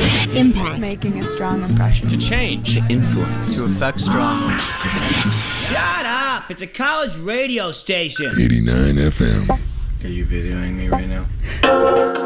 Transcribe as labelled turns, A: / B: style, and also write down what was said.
A: Impact.
B: Making a strong impression.
C: To change.
D: To influence.
E: To affect strongly.
F: Shut up! It's a college radio station.
G: 89 FM.
E: Are you videoing me right now?